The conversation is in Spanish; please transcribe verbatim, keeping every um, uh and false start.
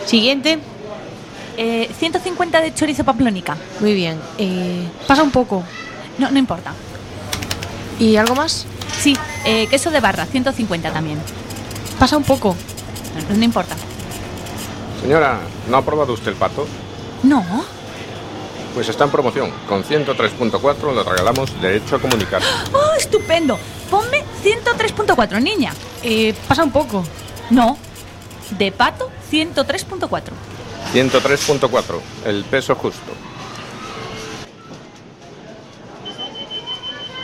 Siguiente. Eh, ciento cincuenta de chorizo pamplónica. Muy bien. Eh, pasa un poco. No, no importa. ¿Y algo más? Sí, eh, queso de barra, ciento cincuenta también. Pasa un poco. No, no importa. Señora, ¿no ha probado usted el pato? No. Pues está en promoción. Con ciento tres punto cuatro le regalamos derecho a comunicar. ¡Oh, estupendo! Ponme ciento tres punto cuatro, niña. Eh, pasa un poco. No. De pato, ciento tres punto cuatro. ciento tres punto cuatro, el peso justo.